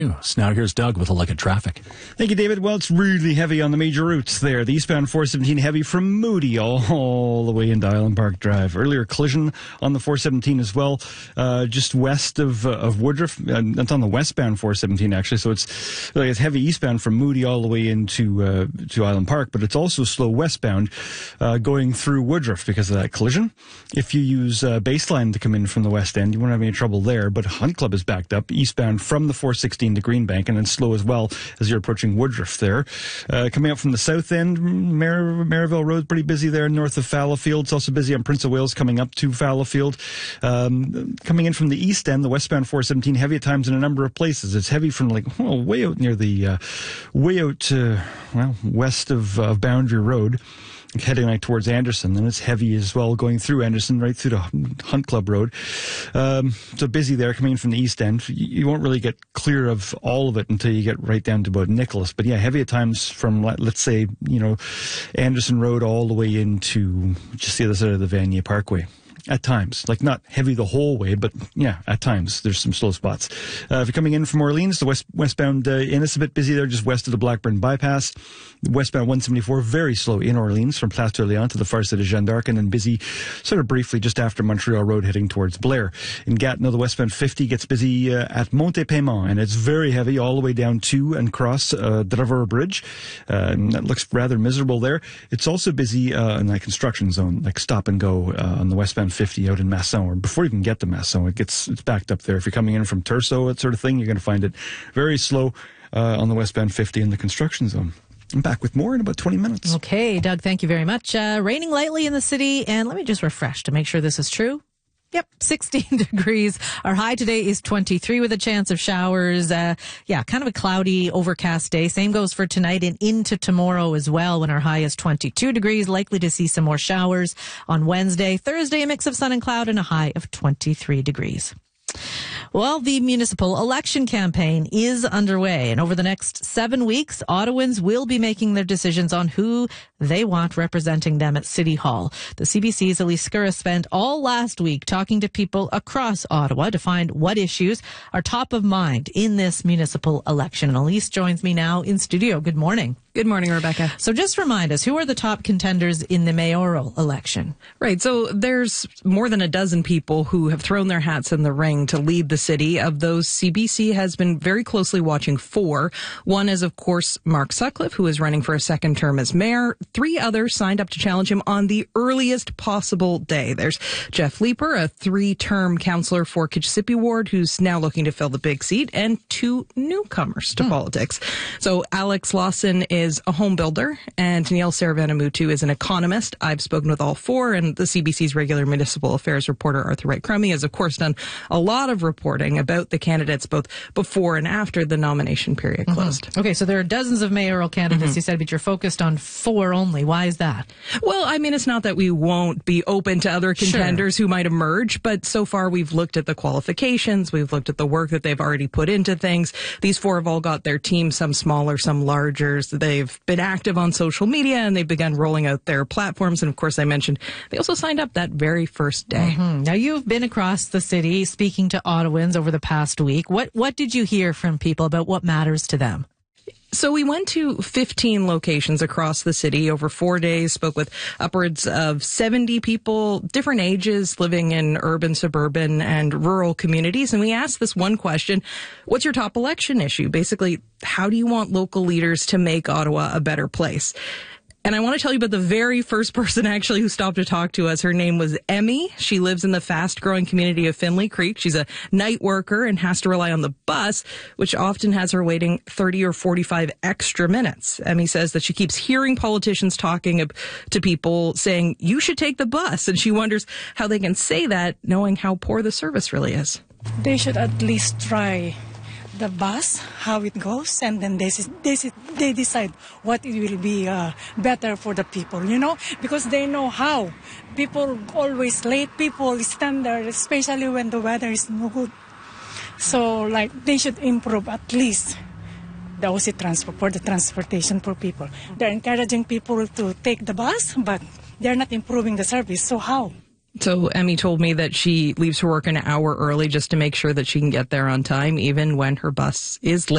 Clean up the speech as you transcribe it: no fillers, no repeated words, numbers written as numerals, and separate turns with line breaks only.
So now here's Doug with a look at traffic.
Thank you, David. Well, it's really heavy on the major routes there. The eastbound 417 heavy from Moody all the way into Island Park Drive. Earlier collision on the 417 as well, just west of Woodruff. It's on the westbound 417 actually, so it's heavy eastbound from Moody all the way into to Island Park, but it's also slow westbound going through Woodruff because of that collision. If you use Baseline to come in from the west end, you won't have any trouble there, but Hunt Club is backed up eastbound from the 416 to Greenbank, and then slow as well as you're approaching Woodruff there. Coming up from the south end, Maryville Road, pretty busy there north of Fallowfield. It's also busy on Prince of Wales coming up to Fallowfield. Coming in from the east end, the westbound 417 heavy at times in a number of places. It's heavy from way out near the west of Boundary Road, heading towards Anderson, and it's heavy as well going through Anderson right through to Hunt Club Road. So busy there coming in from the east end. You won't really get clear of all of it until you get right down to about Nicholas. But yeah, heavy at times from, let's say, Anderson Road all the way into just the other side of the Vanier Parkway. At times, not heavy the whole way, but yeah, at times there's some slow spots. If you're coming in from Orleans, the westbound Inn is a bit busy there, just west of the Blackburn bypass. Westbound 174 very slow in Orleans from Place d'Orléans to the far side of Jeanne d'Arc, and then busy sort of briefly just after Montreal Road heading towards Blair. In Gatineau, the westbound 50 gets busy at Monte-Paiement, and it's very heavy all the way down to and across Drever Bridge. And that looks rather miserable there. It's also busy in the construction zone, stop and go on the westbound 50 out in Masson, or before you even get to Masson, it's backed up there. If you're coming in from Turso, that sort of thing, you're going to find it very slow on the westbound 50 in the construction zone. I'm back with more in about 20 minutes.
Okay, Doug, thank you very much. Raining lightly in the city, and let me just refresh to make sure this is true. Yep, 16 degrees. Our high today is 23 with a chance of showers. Kind of a cloudy, overcast day. Same goes for tonight and into tomorrow as well, when our high is 22 degrees. Likely to see some more showers on Wednesday. Thursday, a mix of sun and cloud and a high of 23 degrees. Well, the municipal election campaign is underway, and over the next 7 weeks, Ottawans will be making their decisions on who they want representing them at City Hall. The CBC's Elise Scurra spent all last week talking to people across Ottawa to find what issues are top of mind in this municipal election. And Elise joins me now in studio. Good morning.
Good morning, Rebecca.
So just remind us, who are the top contenders in the mayoral election?
Right. So there's more than a dozen people who have thrown their hats in the ring to lead the city. Of those, CBC has been very closely watching 4. One is, of course, Mark Sutcliffe, who is running for a second term as mayor. 3 others signed up to challenge him on the earliest possible day. There's Jeff Leeper, a 3-term councillor for Kitchissippi Ward, who's now looking to fill the big seat, and 2 newcomers to politics. So Alex Lawson is a home builder, and Neil Saravanamutu is an economist. I've spoken with all 4, and the CBC's regular municipal affairs reporter Arthur Wright-Crummey has, of course, done a lot of reporting about the candidates both before and after the nomination period closed.
Okay, so there are dozens of mayoral candidates, you said, but you're focused on 4 only. Why is that?
Well, I mean, it's not that we won't be open to other contenders who might emerge, but so far we've looked at the qualifications, we've looked at the work that they've already put into things. These 4 have all got their teams, some smaller, some larger. They've been active on social media, and they've begun rolling out their platforms. And of course, I mentioned they also signed up that very first day.
Now, you've been across the city speaking to Ottawans over the past week. What did you hear from people about what matters to them?
So we went to 15 locations across the city over 4 days, spoke with upwards of 70 people, different ages, living in urban, suburban, and rural communities. And we asked this one question: what's your top election issue? Basically, how do you want local leaders to make Ottawa a better place? And I want to tell you about the very first person actually who stopped to talk to us. Her name was Emmy. She lives in the fast-growing community of Finley Creek. She's a night worker and has to rely on the bus, which often has her waiting 30 or 45 extra minutes. Emmy says that she keeps hearing politicians talking to people saying, you should take the bus. And she wonders how they can say that knowing how poor the service really is.
They should at least try the bus, how it goes, and then they decide what it will be better for the people, because they know how. People always late, people stand there, especially when the weather is no good. So, they should improve at least the OC transport, for the transportation for people. They're encouraging people to take the bus, but they're not improving the service, so how?
So Emmy told me that she leaves her work an hour early just to make sure that she can get there on time, even when her bus is late.